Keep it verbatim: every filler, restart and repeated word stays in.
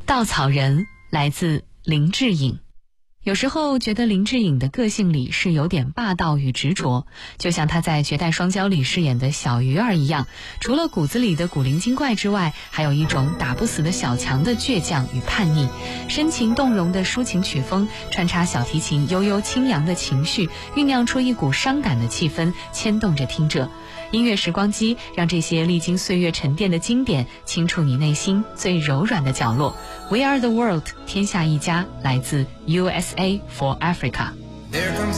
稻草人来自林志颖。有时候觉得林志颖的个性里是有点霸道与执着，就像他在《绝代双骄》里饰演的小鱼儿一样，除了骨子里的古灵精怪之外，还有一种打不死的小强的倔强与叛逆。深情动容的抒情曲风穿插小提琴悠悠清扬的情绪，酝酿出一股伤感的气氛，牵动着听者。音乐时光机让这些历经岁月沉淀的经典轻触你内心最柔软的角落。 We are the world， 天下一家，来自 U S A for Africa。 There comes